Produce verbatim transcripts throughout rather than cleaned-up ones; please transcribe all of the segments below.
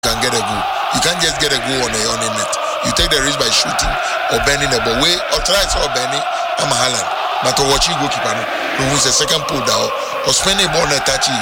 can get a goal. You can't just get a goal on a on a net. You take the risk by shooting or bending the ball. Way or try to bend it. I'm a Haaland. But to watch you goalkeeper, no, who's the second pull down or spending ball on a touchy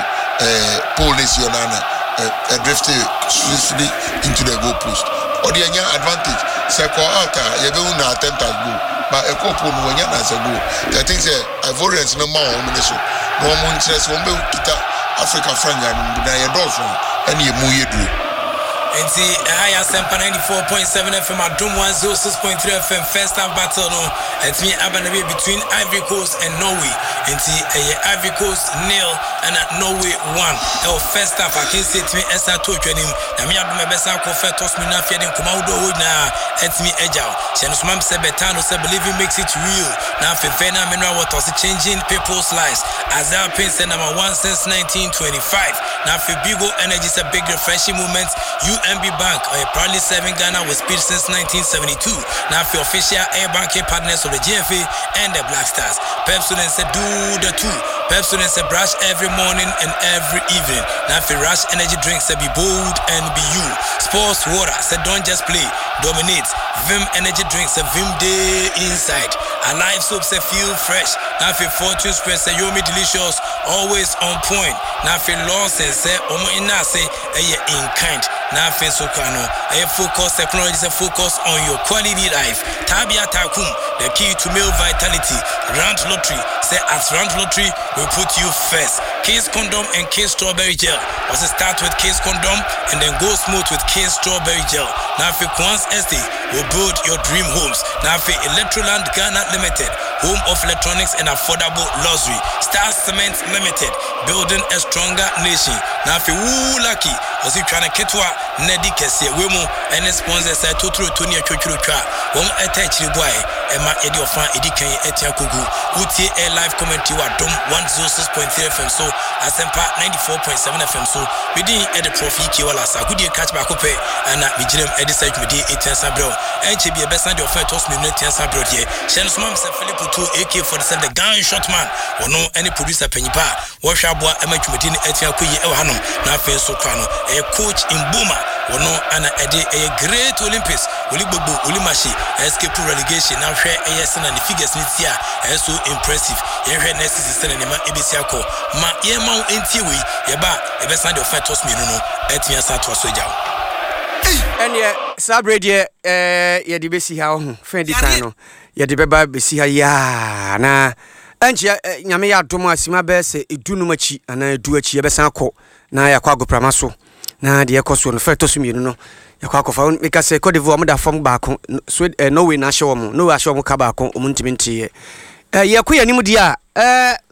pull is your nana drifted swiftly into the goal post. Or the advantage. Second altar, you don't attempt as goal. But a couple when you as a goal. I think the Ivorians no more ominous. No one interest one be kita Africa friend and na your dolphin and you move you do. And see, I am ninety-four point seven F M at Doom one oh six point three F M first half battle. No, it's me Abanabi between Ivory Coast and Norway. And see, uh, Ivory Coast nil and at Norway one. Our first half, I can say to me, S R two training. I mean, I'm my best uncle for toss me now. Feeding Kumaudo now. It's me Ejao. Shanus Mam Sebetano said, believing makes it real. Now, for Fena Mineral Waters changing people's lives. As our pin said, number one since nineteen twenty-five. Now, for Bigo Energy is a big refreshing movement. You N B Bank are proudly serving Ghana with speed since nineteen seventy-two. Now for official air banking partners of the G F A and the Black Stars. Pepsodent said do the two. Pepsodent said brush every morning and every evening. Now for Rush Energy drinks said be bold and be you. Sports Water said don't just play, dominate. Vim Energy drinks said Vim day inside. Alive soap said feel fresh. Now for Fortune Spread said Yomi delicious, always on point. Now for Lawson said Omo Ina say in kind. Now for Sokano, a focus technology is a focus on your quality life. Tabia Takum, the key to male vitality. Round Lottery, say at Round Lottery, we put you first. Case Condom and Case Strawberry Gel. Was it start with Case Condom and then go smooth with Case Strawberry Gel. Now for Kwans Estate, will build your dream homes. Now for Electroland Ghana Limited, home of electronics and affordable luxury. Star Cement Limited, building a stronger nation. Now for Woo Lucky, was it trying to get to Nedi Kese, Wemo, and the sponsors said Totoro Tony Chuchucha, one attach the boy, and my Eddie of Fan Eddie Kay Etiakugu, Uti Air Live Commentary at Dom one oh six point three F M, so Asempa ninety-four point seven F M, so we didn't edit Profi Kiwalasa, good year catch back up, and at Mijim Eddie Sage with the eighteen Sabro, and she be a best of first toss minute ten Sabro here. Shan's mom said Philip two A K forty-seven, the gunshot man, or no any producer Pennypa, wash up what Emma Chumedini Etiaku Ehanum, now face Soprano, a coach in Boomer. Wono ana ede a great Olympics Oli Bobo Oli Mashi escape relegation now share A S and the figures need here so impressive ye hwe next season na ma ebisia ko ma ye ma enti we ye ba e be sand of fightos me no etia sa to so jaw and ye sabre de eh ye de besi ha ho fan di kan no ye de beba besi ha ya na anchi nyame ya domo asima be se edunu machi ana edu achi ye be san ko na ya kwa goprama so na de ekoso no feto so mienu no yakwa kofa meka se Cote d'Ivoire mo da fam ba ko so Norway na hye wo mo no wa hye wo mo ka ba ko o mo ntimi ntie eh yakoya nimu dia eh